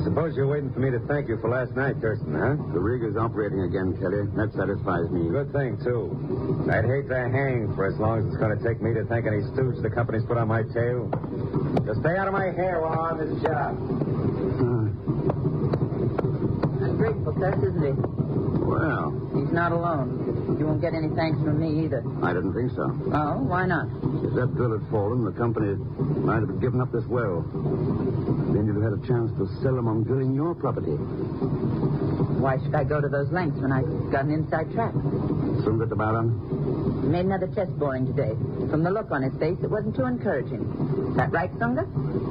I suppose you're waiting for me to thank you for last night, Thurston, huh? The rig is operating again, Kelly. That satisfies me. Good thing, too. I'd hate to hang for as long as it's going to take me to thank any stooge the company's put on my tail. Just stay out of my hair while I'm on this job. That's grateful, Tess, isn't he? Well, He's not alone. You won't get any thanks from me either. I didn't think so. Oh, why not? If that drill had fallen, the company might have given up this well. Then you'd have had a chance to sell them on drilling your property. Why should I go to those lengths when I've got an inside track? Soon get the Baron? He made another chest boring today. From the look on his face, it wasn't too encouraging. Is that right, Sunga?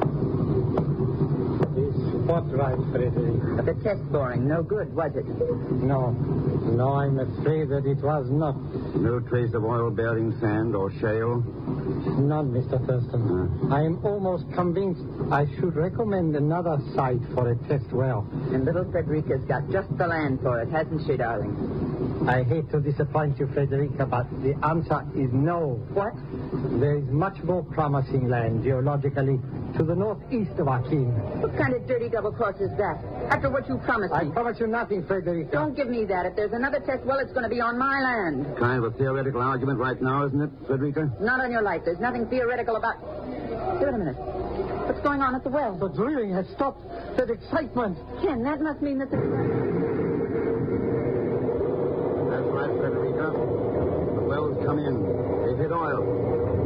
What right, Frederick? But the chest boring, no good, was it? No, I'm afraid that it was not. No trace of oil-bearing sand or shale? None, Mr. Thurston. I am almost convinced I should recommend another site for a test well. And little Frederica's got just the land for it, hasn't she, darling? I hate to disappoint you, Frederica, but the answer is no. What? There is much more promising land geologically to the northeast of Akin. What kind of dirty double cross is that? After what you promised I me. promise you nothing, Frederica. Don't give me that. If there's another test well, it's going to be on my land. Kind of a theoretical argument right now, isn't it, Frederica? Not on your life. There's nothing theoretical about... Wait a minute. What's going on at the well? The drilling has stopped. That excitement. Ken, that must mean that the... That's right, Frederica. The wells come in. They hit oil.